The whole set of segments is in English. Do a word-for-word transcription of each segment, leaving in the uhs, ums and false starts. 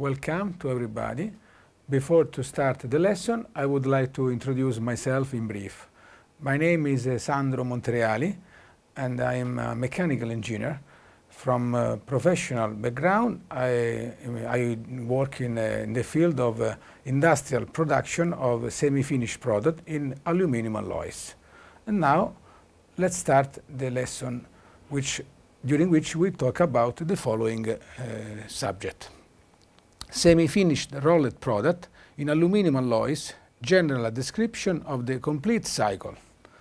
Welcome to everybody. Before to start the lesson, I would like to introduce myself in brief. My name is uh, Sandro Montereali, and I am a mechanical engineer. From a professional background, I, I work in, uh, in the field of uh, industrial production of semi-finished product in aluminum alloys. And now, let's start the lesson, which, during which we talk about the following uh, subject. Semi-finished rolled product in aluminum alloys, general description of the complete cycle.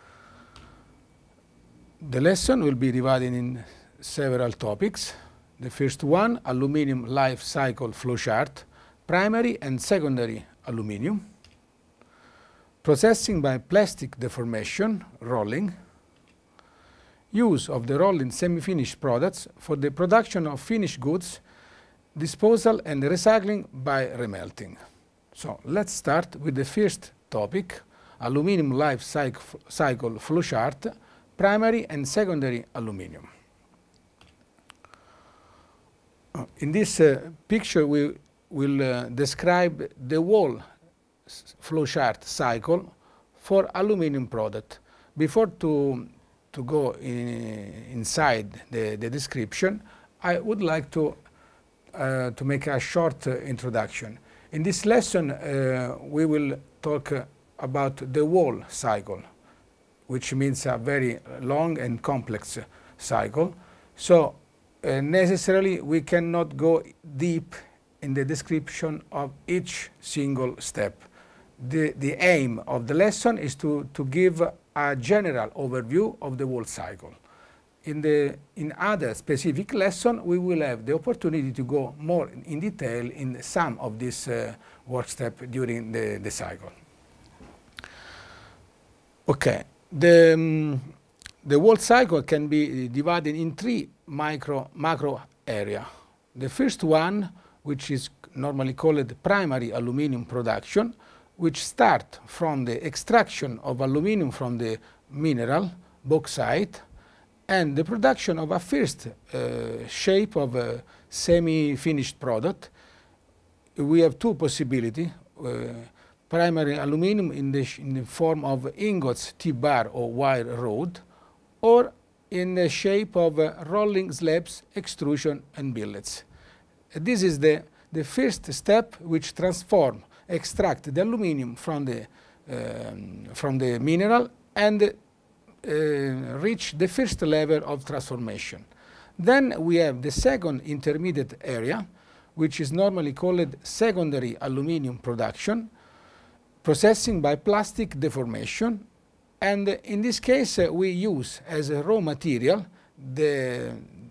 The lesson will be divided in several topics. The first one, aluminum life cycle flowchart, primary and secondary aluminum, processing by plastic deformation, rolling, use of the rolling semi-finished products for the production of finished goods, disposal and recycling by remelting. So let's start with the first topic, aluminum life cycle flowchart, primary and secondary aluminum. In this uh, picture, we will uh, describe the whole flowchart cycle for aluminum product. Before to, to go in, inside the, the description, I would like to, uh, to make a short uh, introduction. In this lesson, uh, we will talk uh, about the whole cycle, which means a very long and complex uh, cycle. So, Uh, necessarily, we cannot go deep in the description of each single step. The, the aim of the lesson is to, to give a general overview of the whole cycle. In, the, in other specific lesson, we will have the opportunity to go more in detail in some of these uh, work steps during the, the cycle. Okay. The, um, the whole cycle can be divided in three micro macro area. The first one, which is normally called primary aluminum production, which start from the extraction of aluminum from the mineral, bauxite, and the production of a first uh, shape of a semi-finished product. We have two possibilities. Uh, primary aluminum in the, in the form of ingots, T-bar or wire rod, or in the shape of uh, rolling slabs, extrusion and billets. Uh, this is the, the first step which transform, extract the aluminum from the, um, from the mineral and uh, reach the first level of transformation. Then we have the second intermediate area, which is normally called secondary aluminum production, processing by plastic deformation. And in this case, uh, we use as a raw material the,